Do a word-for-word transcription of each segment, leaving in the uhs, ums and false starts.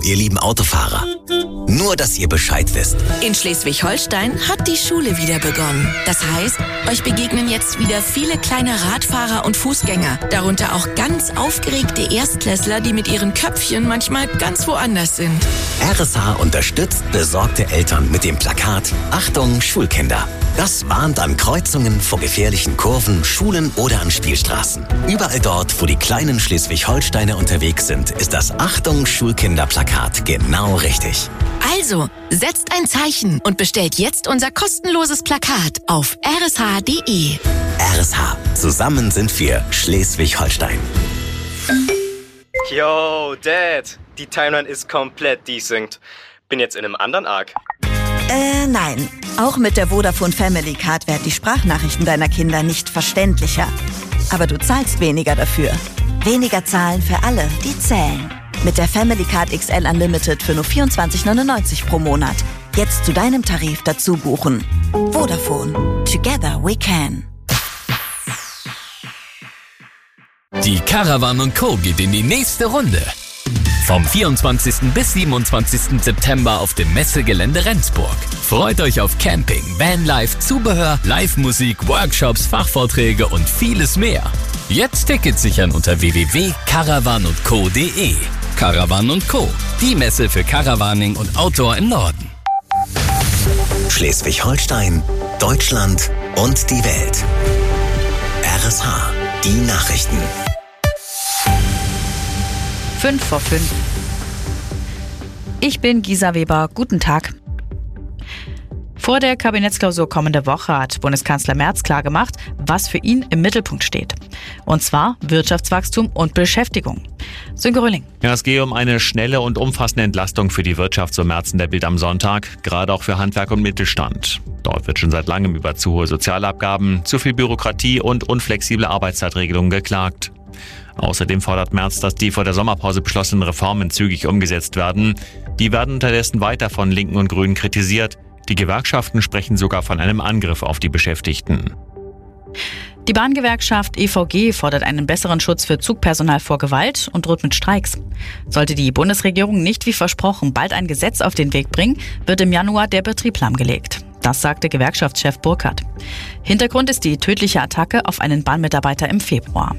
ihr lieben Autofahrer. Nur, dass ihr Bescheid wisst. In Schleswig-Holstein hat die Schule wieder begonnen. Das heißt, euch begegnen jetzt wieder viele kleine Radfahrer und Fußgänger. Darunter auch ganz aufgeregte Erstklässler, die mit ihren Köpfchen manchmal ganz woanders sind. R S H unterstützt besorgte Eltern mit dem Plakat Achtung, Schulkinder. Das warnt an Kreuzungen vor gefährlichen Kurven, Schulen oder an Spielstraßen. Überall dort, wo die kleinen Schleswig-Holsteiner unterwegs sind, ist das Achtung, Schulkinder-Plakat genau richtig. Also, setzt ein Zeichen und bestellt jetzt unser kostenloses Plakat auf r s h punkt d e. R S H. Zusammen sind wir Schleswig-Holstein. Yo, Dad. Die Timeline ist komplett desynced. Bin jetzt in einem anderen Arc. Äh, nein. Auch mit der Vodafone Family Card werden die Sprachnachrichten deiner Kinder nicht verständlicher. Aber du zahlst weniger dafür. Weniger zahlen für alle, die zählen. Mit der Family Card X L Unlimited für nur vierundzwanzig neunundneunzig pro Monat. Jetzt zu deinem Tarif dazu buchen. Vodafone. Together we can. Die Caravan und Co. geht in die nächste Runde. Vom vierundzwanzigsten bis siebenundzwanzigsten September auf dem Messegelände Rendsburg. Freut euch auf Camping, Vanlife, Zubehör, Live-Musik, Workshops, Fachvorträge und vieles mehr. Jetzt Tickets sichern unter w w w punkt caravan und co punkt d e. Caravan und Co. Die Messe für Caravaning und Outdoor im Norden. Schleswig-Holstein, Deutschland und die Welt. R S H. Die Nachrichten. Fünf vor fünf. Ich bin Gisa Weber. Guten Tag. Vor der Kabinettsklausur kommende Woche hat Bundeskanzler Merz klargemacht, was für ihn im Mittelpunkt steht. Und zwar Wirtschaftswachstum und Beschäftigung. Sönke Röhling. Ja, es gehe um eine schnelle und umfassende Entlastung für die Wirtschaft, so Merz in der Bild am Sonntag, gerade auch für Handwerk und Mittelstand. Dort wird schon seit langem über zu hohe Sozialabgaben, zu viel Bürokratie und unflexible Arbeitszeitregelungen geklagt. Außerdem fordert Merz, dass die vor der Sommerpause beschlossenen Reformen zügig umgesetzt werden. Die werden unterdessen weiter von Linken und Grünen kritisiert. Die Gewerkschaften sprechen sogar von einem Angriff auf die Beschäftigten. Die Bahngewerkschaft E V G fordert einen besseren Schutz für Zugpersonal vor Gewalt und droht mit Streiks. Sollte die Bundesregierung nicht wie versprochen bald ein Gesetz auf den Weg bringen, wird im Januar der Betrieb lahmgelegt. Das sagte Gewerkschaftschef Burkhardt. Hintergrund ist die tödliche Attacke auf einen Bahnmitarbeiter im Februar.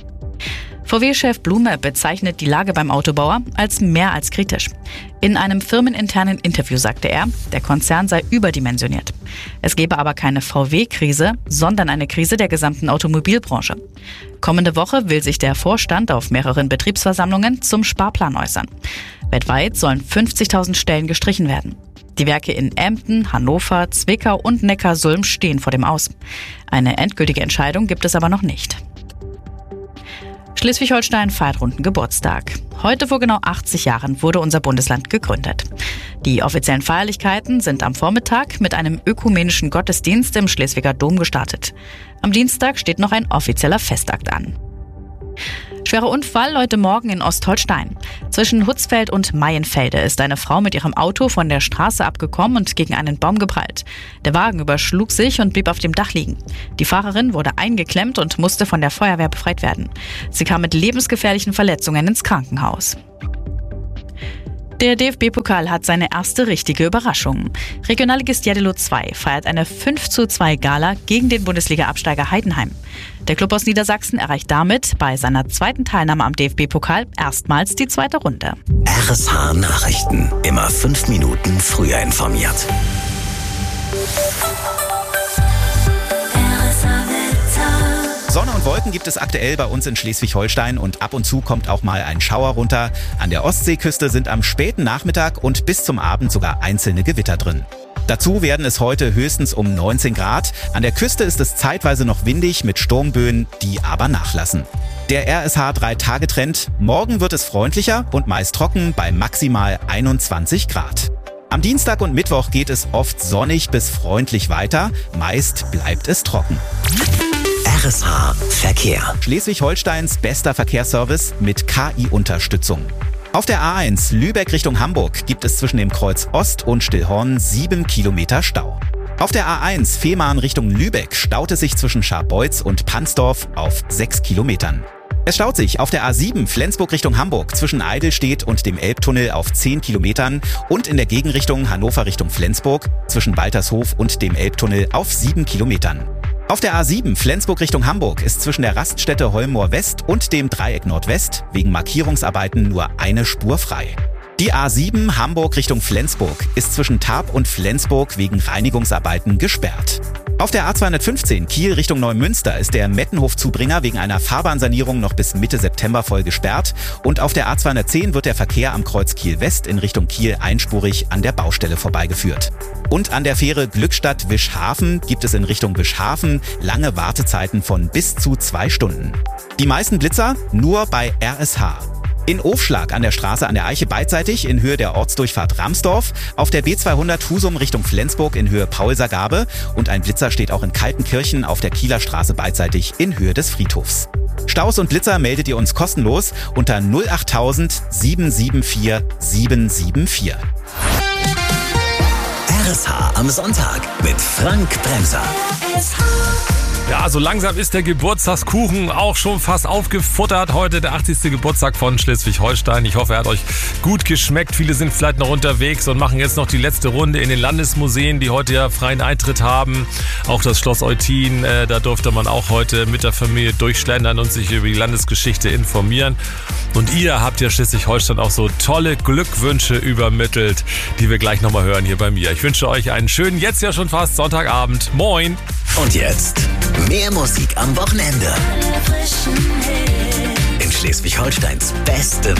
V W-Chef Blume bezeichnet die Lage beim Autobauer als mehr als kritisch. In einem firmeninternen Interview sagte er, der Konzern sei überdimensioniert. Es gebe aber keine V W-Krise, sondern eine Krise der gesamten Automobilbranche. Kommende Woche will sich der Vorstand auf mehreren Betriebsversammlungen zum Sparplan äußern. Weltweit sollen fünfzigtausend Stellen gestrichen werden. Die Werke in Emden, Hannover, Zwickau und Neckarsulm stehen vor dem Aus. Eine endgültige Entscheidung gibt es aber noch nicht. Schleswig-Holstein feiert runden Geburtstag. Heute vor genau achtzig Jahren wurde unser Bundesland gegründet. Die offiziellen Feierlichkeiten sind am Vormittag mit einem ökumenischen Gottesdienst im Schleswiger Dom gestartet. Am Dienstag steht noch ein offizieller Festakt an. Schwerer Unfall heute Morgen in Ostholstein. Zwischen Hutzfeld und Maienfelde ist eine Frau mit ihrem Auto von der Straße abgekommen und gegen einen Baum geprallt. Der Wagen überschlug sich und blieb auf dem Dach liegen. Die Fahrerin wurde eingeklemmt und musste von der Feuerwehr befreit werden. Sie kam mit lebensgefährlichen Verletzungen ins Krankenhaus. Der D F B-Pokal hat seine erste richtige Überraschung. Regionalligist Jeddelo zwei feiert eine fünf zu zwei Gala gegen den Bundesliga-Absteiger Heidenheim. Der Klub aus Niedersachsen erreicht damit bei seiner zweiten Teilnahme am D F B-Pokal erstmals die zweite Runde. R S H Nachrichten. Immer fünf Minuten früher informiert. Sonne und Wolken gibt es aktuell bei uns in Schleswig-Holstein und ab und zu kommt auch mal ein Schauer runter. An der Ostseeküste sind am späten Nachmittag und bis zum Abend sogar einzelne Gewitter drin. Dazu werden es heute höchstens um neunzehn Grad. An der Küste ist es zeitweise noch windig mit Sturmböen, die aber nachlassen. Der R S H drei Tage Trend. Morgen wird es freundlicher und meist trocken bei maximal einundzwanzig Grad. Am Dienstag und Mittwoch geht es oft sonnig bis freundlich weiter. Meist bleibt es trocken. R S H Verkehr. Schleswig-Holsteins bester Verkehrsservice mit K I-Unterstützung. Auf der A eins Lübeck Richtung Hamburg gibt es zwischen dem Kreuz Ost und Stillhorn sieben Kilometer Stau. Auf der A eins Fehmarn Richtung Lübeck staut es sich zwischen Scharbeutz und Pansdorf auf sechs Kilometern. Es staut sich auf der A sieben Flensburg Richtung Hamburg zwischen Eidelstedt und dem Elbtunnel auf zehn Kilometern und in der Gegenrichtung Hannover Richtung Flensburg zwischen Baltershof und dem Elbtunnel auf sieben Kilometern. Auf der A sieben Flensburg Richtung Hamburg ist zwischen der Raststätte Holmoor West und dem Dreieck Nordwest wegen Markierungsarbeiten nur eine Spur frei. Die A sieben Hamburg Richtung Flensburg ist zwischen Tarp und Flensburg wegen Reinigungsarbeiten gesperrt. Auf der A zweihundertfünfzehn Kiel Richtung Neumünster ist der Mettenhof-Zubringer wegen einer Fahrbahnsanierung noch bis Mitte September voll gesperrt und auf der A zweihundertzehn wird der Verkehr am Kreuz Kiel West in Richtung Kiel einspurig an der Baustelle vorbeigeführt. Und an der Fähre Glückstadt-Wischhafen gibt es in Richtung Wischhafen lange Wartezeiten von bis zu zwei Stunden. Die meisten Blitzer nur bei R S H. In Ofschlag an der Straße an der Eiche beidseitig in Höhe der Ortsdurchfahrt Ramsdorf, auf der B zweihundert Husum Richtung Flensburg in Höhe Paulsergabe und ein Blitzer steht auch in Kaltenkirchen auf der Kieler Straße beidseitig in Höhe des Friedhofs. Staus und Blitzer meldet ihr uns kostenlos unter null acht null null sieben sieben vier sieben sieben vier. R S H am Sonntag mit Frank Bremser. Ja, so langsam ist der Geburtstagskuchen auch schon fast aufgefuttert. Heute der achtzigste Geburtstag von Schleswig-Holstein. Ich hoffe, er hat euch gut geschmeckt. Viele sind vielleicht noch unterwegs und machen jetzt noch die letzte Runde in den Landesmuseen, die heute ja freien Eintritt haben. Auch das Schloss Eutin, äh, da durfte man auch heute mit der Familie durchschlendern und sich über die Landesgeschichte informieren. Und ihr habt ja Schleswig-Holstein auch so tolle Glückwünsche übermittelt, die wir gleich nochmal hören hier bei mir. Ich wünsche euch einen schönen, jetzt ja schon fast Sonntagabend. Moin! Und jetzt mehr Musik am Wochenende. In Schleswig-Holsteins beste